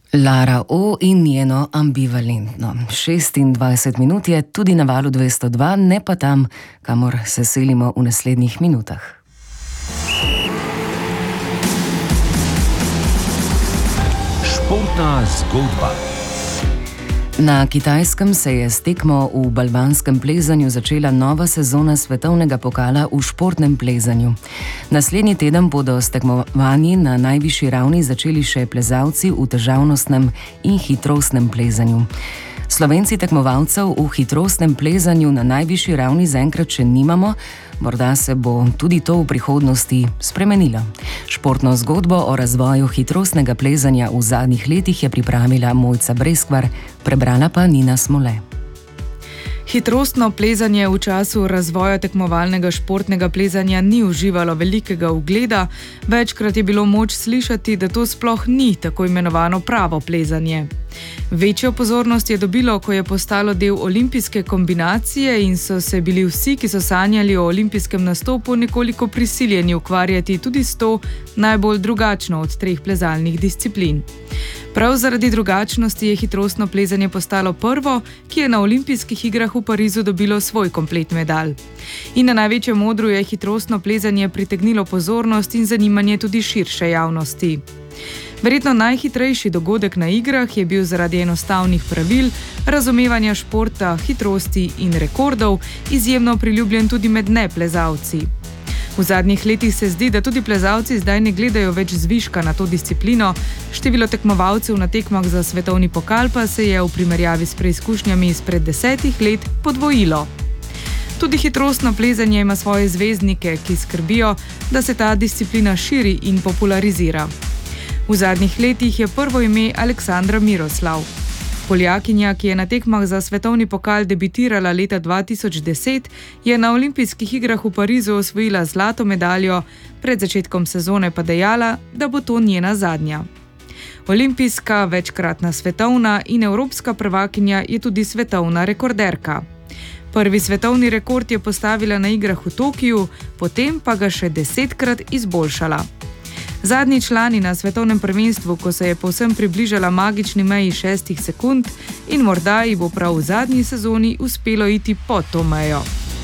Lara O in njeno ambivalentno. 26 minut je tudi na valu 202, ne pa tam, kamor se selimo v naslednjih minutah. Športna zgodba. Na Kitajskem se je s tekmo v balvanskem plezanju začela nova sezona svetovnega pokala v športnem plezanju. Naslednji teden bodo s tekmovanji na najvišji ravni začeli še plezalci v težavnostnem in hitrostnem plezanju. Slovenci tekmovalcev v hitrostnem plezanju na najvišji ravni zaenkrat še nimamo, morda se bo tudi to v prihodnosti spremenilo. Športno zgodbo o razvoju hitrostnega plezanja v zadnjih letih je pripravila Mojca Breskvar, prebrala pa Nina Smole. Hitrostno plezanje v času razvoja tekmovalnega športnega plezanja ni uživalo velikega ugleda, večkrat je bilo moč slišati, da to sploh ni tako imenovano pravo plezanje. Večjo pozornost je dobilo, ko je postalo del olimpijske kombinacije in so se bili vsi, ki so sanjali o olimpijskem nastopu, nekoliko prisiljeni ukvarjati tudi s to najbolj drugačno od treh plezalnih disciplin. Prav zaradi drugačnosti je hitrostno plezanje postalo prvo, ki je na olimpijskih igrah v Parizu dobilo svoj komplet medalj. In na največjem odru je hitrostno plezanje pritegnilo pozornost in zanimanje tudi širše javnosti. Verjetno najhitrejši dogodek na igrah je bil zaradi enostavnih pravil, razumevanja športa, hitrosti in rekordov izjemno priljubljen tudi med neplezalci. V zadnjih letih se zdi, da tudi plezalci zdaj ne gledajo več zviška na to disciplino, število tekmovalcev na tekmah za svetovni pokal pa se je v primerjavi s preizkušnjami izpred 10 let podvojilo. Tudi hitrostno plezanje ima svoje zvezdnike, ki skrbijo, da se ta disciplina širi in popularizira. V zadnjih letih je prvo ime Aleksandra Miroslav. Poljakinja, ki je na tekmah za svetovni pokal debitirala leta 2010, je na olimpijskih igrah v Parizu osvojila zlato medaljo, pred začetkom sezone pa dejala, da bo to njena zadnja. Olimpijska, večkratna svetovna in evropska prvakinja je tudi svetovna rekorderka. Prvi svetovni rekord je postavila na igrah v Tokiju, potem pa ga še 10-krat izboljšala. Zadnji člani na svetovnem prvenstvu, ko se je povsem približala magični meji 6 sekund in morda ji bo prav v zadnji sezoni uspelo iti pod to mejo.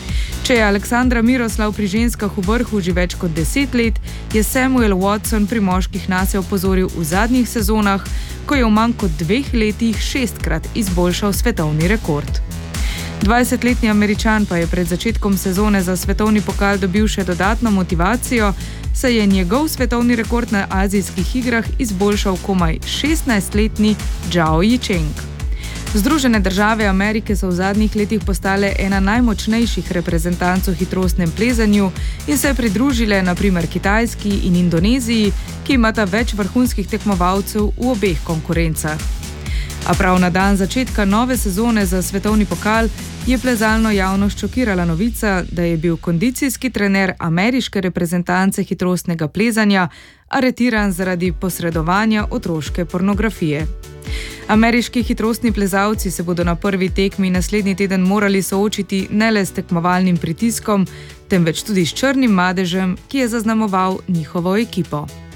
Če je Aleksandra Miroslav pri ženskah v vrhu že več kot 10 let, je Samuel Watson pri moških nase opozoril v zadnjih sezonah, ko je v manj kot 2 letih 6-krat izboljšal svetovni rekord. 20-letni Američan pa je pred začetkom sezone za svetovni pokal dobil še dodatno motivacijo, saj je njegov svetovni rekord na azijskih igrah izboljšal komaj 16-letni Zhao Yicheng. Združene države Amerike so v zadnjih letih postale ena najmočnejših reprezentanc v hitrostnem plezanju in se pridružile na primer Kitajski in Indoneziji, ki imata več vrhunskih tekmovalcev v obeh konkurencah. A prav na dan začetka nove sezone za svetovni pokal je plezalno javnost šokirala novica, da je bil kondicijski trener ameriške reprezentance hitrostnega plezanja aretiran zaradi posredovanja otroške pornografije. Ameriški hitrostni plezalci se bodo na prvi tekmi naslednji teden morali soočiti ne le s tekmovalnim pritiskom, temveč tudi s črnim madežem, ki je zaznamoval njihovo ekipo.